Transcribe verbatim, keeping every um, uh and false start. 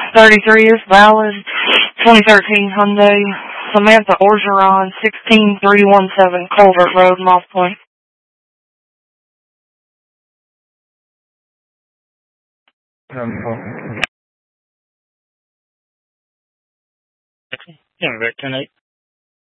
thirty-three is valid. twenty thirteen Hyundai Samantha Orgeron, sixteen three one seven Culvert Road, Moss Point. Um, yeah, Rick, ten eight.